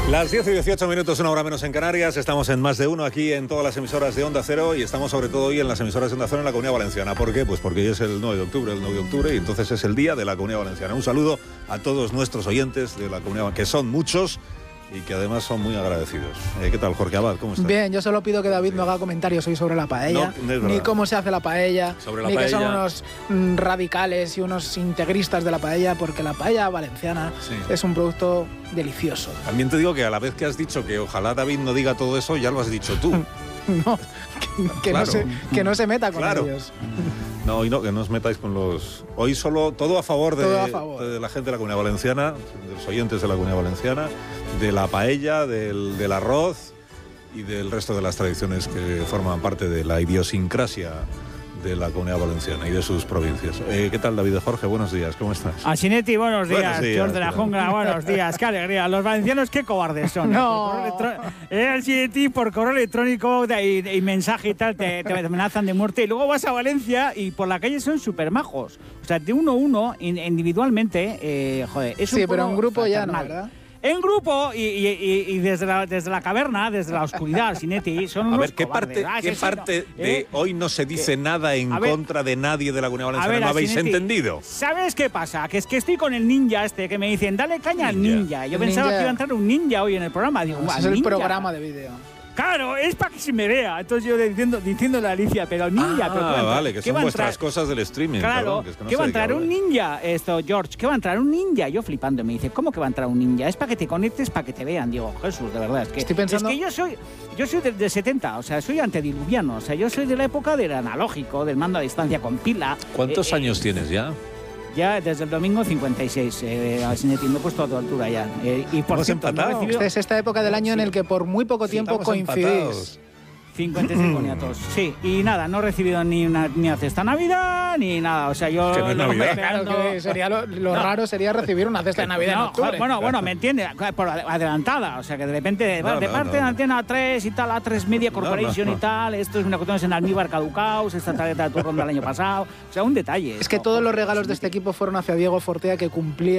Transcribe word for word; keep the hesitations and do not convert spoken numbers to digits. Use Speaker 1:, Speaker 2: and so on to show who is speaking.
Speaker 1: Las diez y dieciocho minutos, una hora menos en Canarias. Estamos en Más de Uno aquí en todas las emisoras de Onda Cero y estamos sobre todo hoy en las emisoras de Onda Cero en la Comunidad Valenciana. ¿Por qué? Pues porque hoy es el nueve de octubre, el nueve de octubre y entonces es el día de la Comunidad Valenciana. Un saludo a todos nuestros oyentes de la Comunidad, que son muchos y que además son muy agradecidos. Eh, ¿Qué tal, Jorge Abad? ¿Cómo estás?
Speaker 2: Bien, yo solo pido que David no haga comentarios hoy sobre la paella,
Speaker 1: no, no
Speaker 2: ni cómo se hace la paella,
Speaker 1: sobre la
Speaker 2: ni
Speaker 1: paella.
Speaker 2: que son unos mm, radicales y unos integristas de la paella, porque la paella valenciana
Speaker 1: Sí.
Speaker 2: es un producto delicioso.
Speaker 1: También te digo que a la vez que has dicho que ojalá David no diga todo eso, ya lo has dicho tú.
Speaker 2: No, que, que
Speaker 1: Claro.
Speaker 2: no se, que no se meta con
Speaker 1: Claro.
Speaker 2: ellos.
Speaker 1: No, hoy no, que no os metáis con los... Hoy solo todo a favor de,
Speaker 2: Todo a favor.
Speaker 1: de la gente de la Comunidad Valenciana, de los oyentes de la Comunidad Valenciana, de la paella, del, del arroz y del resto de las tradiciones que forman parte de la idiosincrasia de la Comunidad Valenciana y de sus provincias. Eh, ¿Qué tal, David de Jorge? Buenos días, ¿cómo estás?
Speaker 3: Asinetti, buenos días.
Speaker 1: Buenos días,
Speaker 3: George de la
Speaker 1: tío.
Speaker 3: Jungla, buenos días. Qué alegría. Los valencianos, qué cobardes son.
Speaker 2: No.
Speaker 3: Por correo electro- Eh, Asinetti, por correo electrónico de- y, y mensaje y tal, te, te amenazan de muerte. Y luego vas a Valencia y por la calle son súper majos. O sea, de uno a uno, in- individualmente, eh, joder, es un
Speaker 2: Sí, pero
Speaker 3: poco
Speaker 2: en grupo ya no,
Speaker 3: fraternal.
Speaker 2: ¿verdad?
Speaker 3: En grupo y, y- y- y desde, la, desde la caverna, desde la oscuridad, Asinetti, son
Speaker 1: A
Speaker 3: unos
Speaker 1: ver, ¿qué
Speaker 3: cobardes.
Speaker 1: parte,
Speaker 3: Ah,
Speaker 1: qué
Speaker 3: sí, sí,
Speaker 1: parte
Speaker 3: no.
Speaker 1: de
Speaker 3: Eh,
Speaker 1: hoy no se dice nada en
Speaker 3: a ver,
Speaker 1: contra de nadie de la Comunidad
Speaker 3: A
Speaker 1: Valenciana?
Speaker 3: ver,
Speaker 1: ¿No habéis
Speaker 3: Asinetti,
Speaker 1: entendido?
Speaker 3: ¿Sabes qué pasa? Que es que estoy con el ninja este, que me dicen, dale caña al
Speaker 1: Ninja.
Speaker 3: ninja. Yo
Speaker 2: El
Speaker 3: pensaba
Speaker 2: ninja.
Speaker 3: que iba a entrar un ninja hoy en el programa. Digo,
Speaker 2: Ese
Speaker 3: "¿Al
Speaker 2: es el
Speaker 3: ninja?".
Speaker 2: programa de vídeo.
Speaker 3: Claro, es para que se me vea. Entonces yo diciendo, diciéndole a Alicia, pero ninja,
Speaker 1: Ah,
Speaker 3: pero ¿qué va a entrar?
Speaker 1: vale, que
Speaker 3: ¿Qué
Speaker 1: son
Speaker 3: va a
Speaker 1: vuestras
Speaker 3: entrar?
Speaker 1: cosas del streaming.
Speaker 3: Claro,
Speaker 1: perdón, que es que no
Speaker 3: ¿qué
Speaker 1: sé
Speaker 3: va a
Speaker 1: de qué
Speaker 3: entrar un
Speaker 1: habláis.
Speaker 3: ninja? Esto, George, ¿qué va a entrar un ninja? Yo flipando, me dice, ¿cómo que va a entrar un ninja? Es para que te conectes, para que te vean. Digo, Jesús, de verdad, es que,
Speaker 2: Estoy pensando-
Speaker 3: es que yo soy, yo soy del de setenta, o sea, soy antediluviano, o sea, yo soy de la época del analógico, del mando a distancia con pila.
Speaker 1: ¿Cuántos
Speaker 3: Eh, eh,
Speaker 1: años tienes ya?
Speaker 3: Ya desde el domingo cincuenta y seis, eh, Asinetti, me he puesto a tu altura ya. Eh, y por
Speaker 1: Hemos
Speaker 3: cierto, no he
Speaker 1: empatado.
Speaker 3: recibido
Speaker 2: Esta es esta época del año en el que por muy poco tiempo
Speaker 1: Estamos
Speaker 2: coincidís.
Speaker 1: empatados.
Speaker 3: cincuenta y cinco nietos. Sí, y nada, no he recibido ni una ni una cesta de Navidad ni nada. O sea, yo.
Speaker 1: Que no es
Speaker 3: lo-
Speaker 1: Navidad.
Speaker 2: Claro
Speaker 3: esperando-
Speaker 2: que sería lo, lo
Speaker 3: No.
Speaker 2: raro sería recibir una cesta de Navidad en
Speaker 3: No,
Speaker 2: octubre.
Speaker 3: joder, bueno, bueno, me entiende, por adelantada, o sea que de repente,
Speaker 1: No,
Speaker 3: de
Speaker 1: no,
Speaker 3: parte
Speaker 1: no,
Speaker 3: de
Speaker 1: no.
Speaker 3: Antena tres y tal, A tres Media Corporation
Speaker 1: No, no.
Speaker 3: y tal, esto es una cuestión en almíbar caducaos, esta tarjeta de turno del año pasado, o sea, un detalle.
Speaker 2: Es que
Speaker 3: No,
Speaker 2: todos los
Speaker 3: joder,
Speaker 2: regalos de este equipo fueron hacia Diego Fortea, que cumplía